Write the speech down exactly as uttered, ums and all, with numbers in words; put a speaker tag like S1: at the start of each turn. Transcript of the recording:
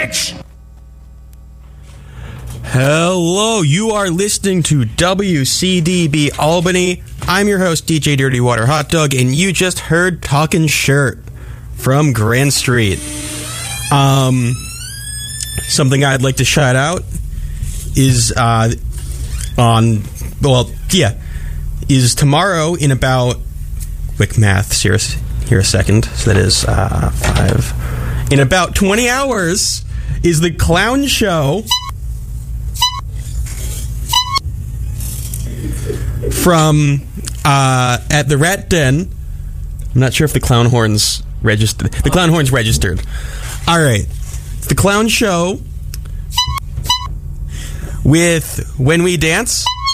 S1: bitch!
S2: Hello, you are listening to W C D B Albany. I'm your host, D J Dirty Water Hot Dog, and you just heard Talkin' Shirt from Grand Street. Um, something I'd like to shout out is uh, on, well, yeah, is tomorrow in about, quick math, here, here a second, so that is uh, five, in about twenty hours is the Clown Show from uh, at the Rat Den. I'm not sure if the Clown Horns registered. The Clown Horns registered. All right, the Clown Show with When We Dance.